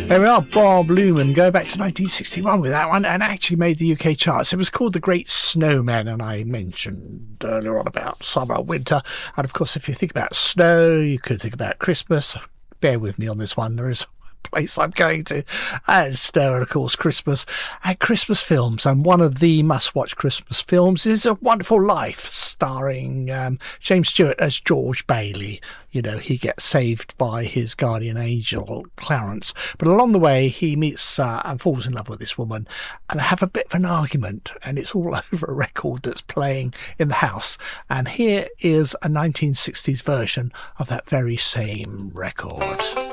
There we are, Bob Luman, going back to 1961 with that one, and actually made the UK charts. It was called The Great Snowman, and I mentioned earlier on about summer, winter, and of course if you think about snow, you could think about Christmas. Bear with me on this one, there is a place I'm going to, and snow, and of course Christmas, and Christmas films, and one of the must-watch Christmas films is A Wonderful Life, starring James Stewart as George Bailey. You know, he gets saved by his guardian angel, Clarence. But along the way, he meets and falls in love with this woman and have a bit of an argument. And it's all over a record that's playing in the house. And here is a 1960s version of that very same record.